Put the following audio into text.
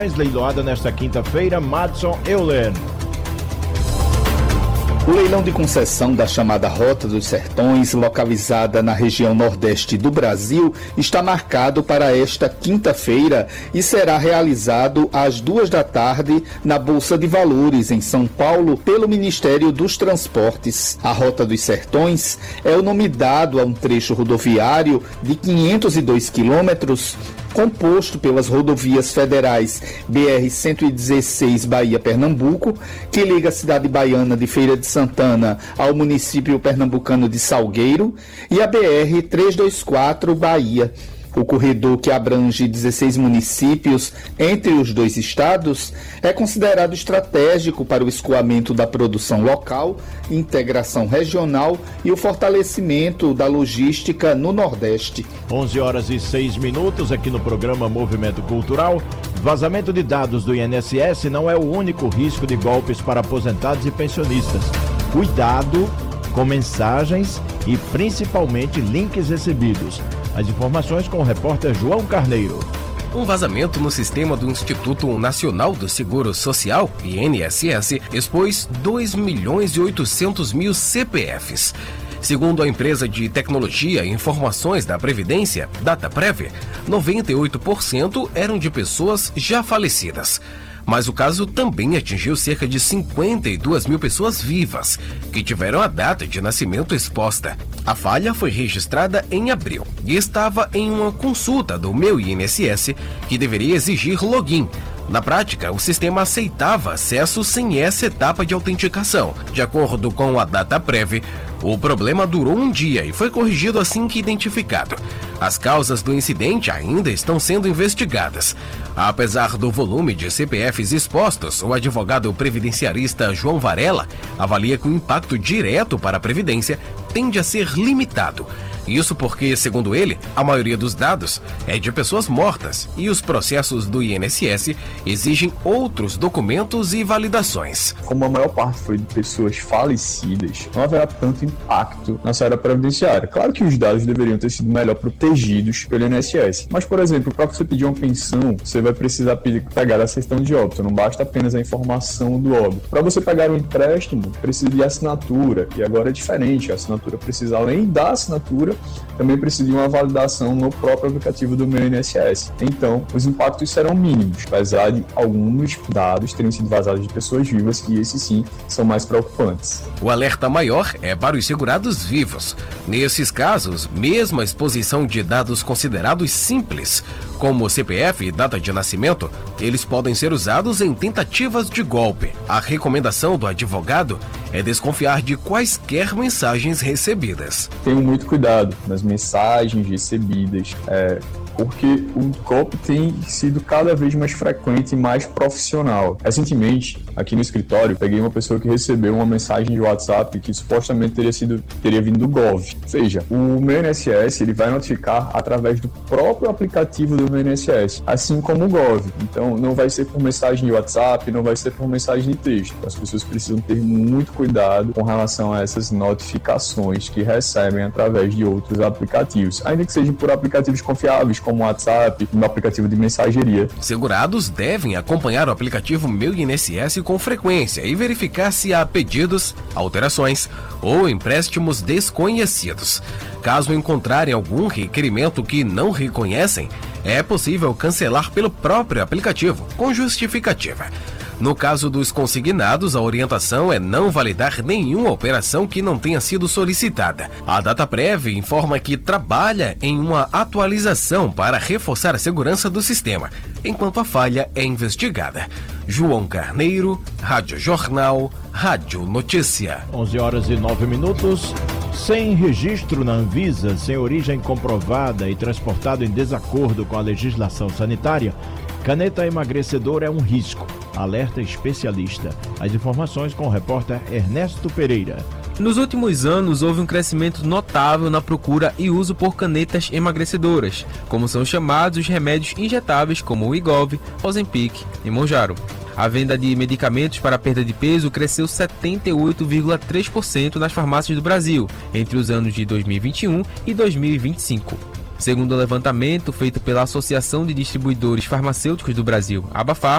Leiloada nesta quinta-feira, Madson Euler. O leilão de concessão da chamada Rota dos Sertões, localizada na região nordeste do Brasil, está marcado para esta quinta-feira e será realizado às 14h na Bolsa de Valores, em São Paulo, pelo Ministério dos Transportes. A Rota dos Sertões é o nome dado a um trecho rodoviário de 502 quilômetros, composto pelas rodovias federais BR-116 Bahia-Pernambuco, que liga a cidade baiana de Feira de Santana ao município pernambucano de Salgueiro, e a BR-324 Bahia. O corredor, que abrange 16 municípios entre os dois estados, é considerado estratégico para o escoamento da produção local, integração regional e o fortalecimento da logística no Nordeste. 11h06 aqui no programa Movimento Cultural. Vazamento de dados do INSS não é o único risco de golpes para aposentados e pensionistas. Cuidado com mensagens e principalmente links recebidos. As informações com o repórter João Carneiro. Um vazamento no sistema do Instituto Nacional do Seguro Social, INSS, expôs 2.800.000 CPFs. Segundo a empresa de tecnologia e informações da Previdência, Dataprev, 98% eram de pessoas já falecidas. Mas o caso também atingiu cerca de 52 mil pessoas vivas, que tiveram a data de nascimento exposta. A falha foi registrada em abril e estava em uma consulta do Meu INSS, que deveria exigir login. Na prática, o sistema aceitava acesso sem essa etapa de autenticação. De acordo com a Dataprev, o problema durou um dia e foi corrigido assim que identificado. As causas do incidente ainda estão sendo investigadas. Apesar do volume de CPFs expostos, o advogado previdenciarista João Varela avalia que o impacto direto para a Previdência tende a ser limitado. Isso porque, segundo ele, a maioria dos dados é de pessoas mortas e os processos do INSS exigem outros documentos e validações. Como a maior parte foi de pessoas falecidas, não haverá tanto impacto na esfera previdenciária. Claro que os dados deveriam ter sido melhor protegidos pelo INSS, mas, por exemplo, para você pedir uma pensão, você vai precisar pegar a certidão de óbito, não basta apenas a informação do óbito. Para você pegar um empréstimo, precisa de assinatura, e agora é diferente, a assinatura precisa, além da assinatura, também precisa de uma validação no próprio aplicativo do Meu INSS. Então, os impactos serão mínimos, apesar de alguns dados terem sido vazados de pessoas vivas, e esses sim são mais preocupantes. O alerta maior é para os segurados vivos. Nesses casos, mesmo a exposição de dados considerados simples, como CPF e data de nascimento, eles podem ser usados em tentativas de golpe. A recomendação do advogado é desconfiar de quaisquer mensagens recebidas. Tenham muito cuidado nas mensagens recebidas, porque o golpe tem sido cada vez mais frequente e mais profissional. Recentemente, aqui no escritório, peguei uma pessoa que recebeu uma mensagem de WhatsApp que supostamente teria vindo do Gov. Ou seja, o Meu INSS ele vai notificar através do próprio aplicativo do Meu INSS, assim como o Gov. Então, não vai ser por mensagem de WhatsApp, não vai ser por mensagem de texto. As pessoas precisam ter muito cuidado com relação a essas notificações que recebem através de outros aplicativos, ainda que sejam por aplicativos confiáveis, como o WhatsApp, no aplicativo de mensageria. Segurados devem acompanhar o aplicativo Meu INSS com frequência e verificar se há pedidos, alterações ou empréstimos desconhecidos. Caso encontrarem algum requerimento que não reconhecem, é possível cancelar pelo próprio aplicativo, com justificativa. No caso dos consignados, a orientação é não validar nenhuma operação que não tenha sido solicitada. A Dataprev informa que trabalha em uma atualização para reforçar a segurança do sistema, enquanto a falha é investigada. João Carneiro, Rádio Jornal, Rádio Notícia. 11h09. Sem registro na Anvisa, sem origem comprovada e transportado em desacordo com a legislação sanitária, caneta emagrecedora é um risco. Alerta especialista. As informações com o repórter Ernesto Pereira. Nos últimos anos, houve um crescimento notável na procura e uso por canetas emagrecedoras, como são chamados os remédios injetáveis como o Wegovy, Ozempic e Mounjaro. A venda de medicamentos para perda de peso cresceu 78,3% nas farmácias do Brasil entre os anos de 2021 e 2025. Segundo o levantamento feito pela Associação de Distribuidores Farmacêuticos do Brasil, ABAFAR,